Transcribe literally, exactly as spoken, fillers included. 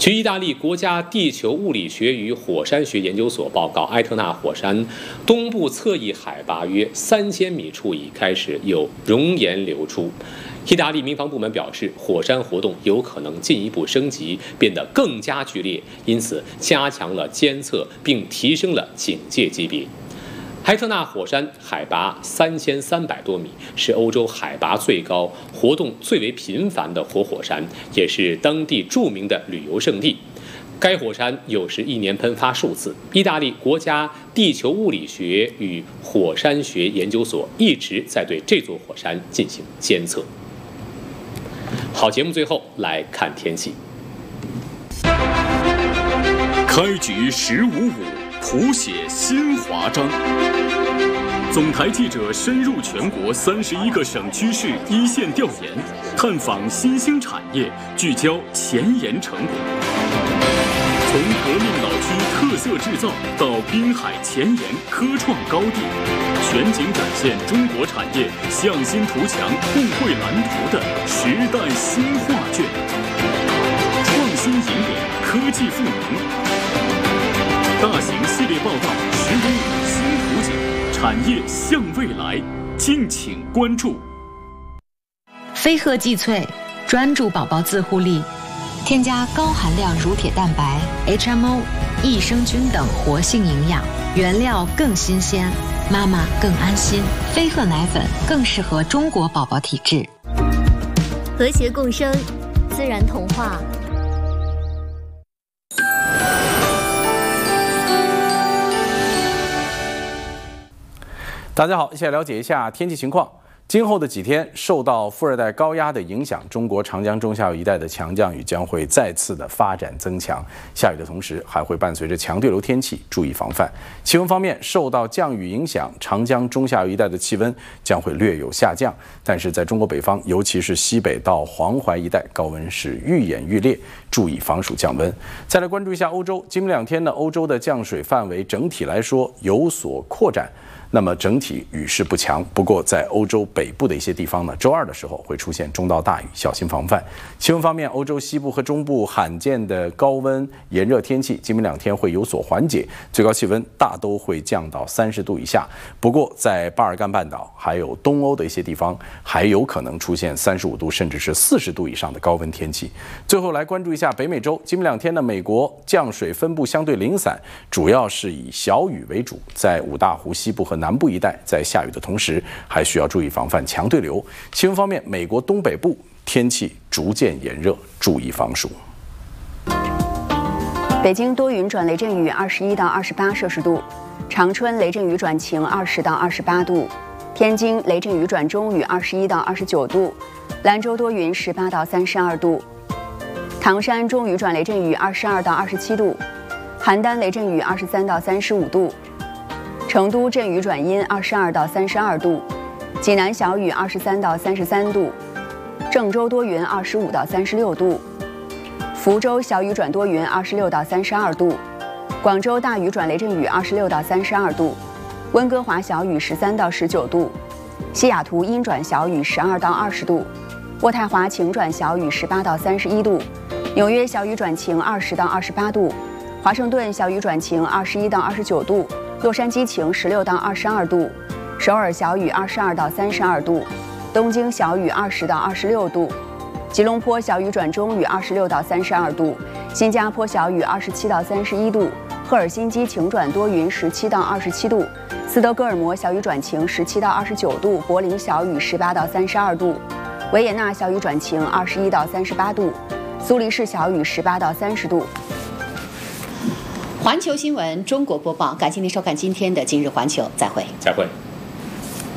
据意大利国家地球物理学与火山学研究所报告，埃特纳火山东部侧翼海拔约三千米处已开始有熔岩流出。意大利民防部门表示，火山活动有可能进一步升级，变得更加剧烈，因此加强了监测并提升了警戒级别。埃特纳火山海拔三千三百多米，是欧洲海拔最高、活动最为频繁的活火山，也是当地著名的旅游胜地。该火山有时一年喷发数次。意大利国家地球物理学与火山学研究所一直在对这座火山进行监测。好，节目最后来看天气。 开局十五五，谱写新华章。总台记者深入全国三十一个省区市一线调研，探访新兴产业，聚焦前沿成果。从革命老区特色制造到滨海前沿科创高地，全景展现中国产业向心图强、互惠蓝图的时代新画卷。创新引领，科技赋能。大型系列报道十五五新图景，产业向未来，敬请关注。 飞鹤济萃专注宝宝自护力，添加高含量乳铁蛋白、H M O、益生菌等活性营养，原料更新鲜，妈妈更安心。飞鹤奶粉更适合中国宝宝体质。 和谐共生，自然童话。 大家好，一起来了解一下天气情况。今后的几天，受到副热带高压的影响，中国长江中下游一带的强降雨将会再次的发展增强。下雨的同时，还会伴随着强对流天气，注意防范。气温方面，受到降雨影响，长江中下游一带的气温将会略有下降，但是在中国北方，尤其是西北到黄淮一带，高温是愈演愈烈，注意防暑降温。再来关注一下欧洲，今明两天呢，欧洲的降水范围整体来说有所扩展。那么整体雨势不强，不过在欧洲北部的一些地方呢，周二的时候会出现中到大雨，小心防范。气温方面，欧洲西部和中部罕见的高温炎热天气，今明两天会有所缓解，最高气温大都会降到三十度以下。不过在巴尔干半岛还有东欧的一些地方，还有可能出现三十五度甚至是四十度以上的高温天气。最后来关注一下北美洲，今明两天呢，美国降水分布相对零散，主要是以小雨为主，在五大湖西部和南部一带在下雨的同时，还需要注意防范强对流。气温方面，美国东北部天气逐渐炎热，注意防暑。 北京多云转雷阵雨，二十一到二十八摄氏度；长春雷阵雨转晴，二十到二十八度；天津雷阵雨转中雨，二十一到二十九度；兰州多云，十八到三十二度；唐山中雨转雷阵雨，二十二到二十七度；邯郸雷阵雨，二十三到三十五度。成都阵雨转阴，二十二到三十二度；济南小雨，二十三到三十三度；郑州多云，二十五到三十六度；福州小雨转多云，二十六到三十二度；广州大雨转雷阵雨，二十六到三十二度；温哥华小雨，十三到十九度；西雅图阴转小雨，十二到二十度；渥太华晴转小雨，十八到三十一度；纽约小雨转晴，二十到二十八度；华盛顿小雨转晴，二十一到二十九度。洛杉矶晴，十六到二十二度；首尔小雨，二十二到三十二度；东京小雨，二十到二十六度；吉隆坡小雨转中雨，二十六到三十二度；新加坡小雨，二十七到三十一度；赫尔辛基晴转多云，十七到二十七度；斯德哥尔摩小雨转晴，十七到二十九度；柏林小雨，十八到三十二度；维也纳小雨转晴，二十一到三十八度；苏黎世小雨，十八到三十度。 环球新闻中国播报，感谢您收看今天的今日环球，再会， 再会。